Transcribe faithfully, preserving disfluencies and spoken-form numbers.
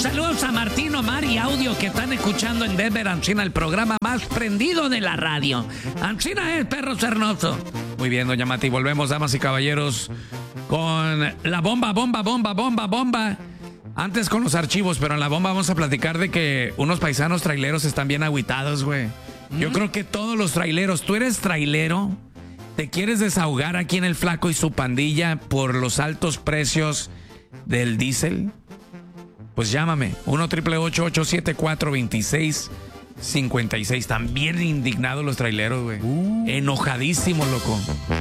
saludos a Martín, Omar y Audio que están escuchando en Denver, Ancina, el programa más prendido de la radio. Ancina es perro cernoso. Muy bien, doña Mati, volvemos, damas y caballeros, con la bomba, bomba, bomba, bomba, bomba. Antes con los archivos, pero en la bomba vamos a platicar de que unos paisanos traileros están bien agüitados, güey. ¿Mm? Yo creo que todos los traileros, ¿tú eres trailero? ¿Te quieres desahogar aquí en el Flaco y su pandilla por los altos precios del diésel? Pues llámame, uno triple ocho ocho siete cuatro dos seis cinco seis. También indignados los traileros, güey. Uh. Enojadísimos, loco.